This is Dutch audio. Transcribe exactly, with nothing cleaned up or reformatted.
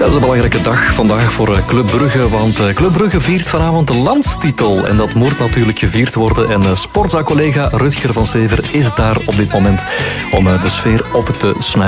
Dat is een belangrijke dag vandaag voor Club Brugge, want Club Brugge viert vanavond de landstitel. En dat moet natuurlijk gevierd worden. En Sportza-collega Rutger van Sever is daar op dit moment om de sfeer op te snuiven.